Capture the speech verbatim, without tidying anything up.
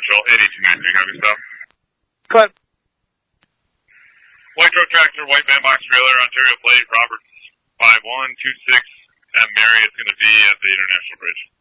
Central, eighty-two ninety-three, copy, stop. Cut. White truck tractor, white van box trailer, Ontario plate, Roberts five one two six at Mary. It's going to be at the International Bridge.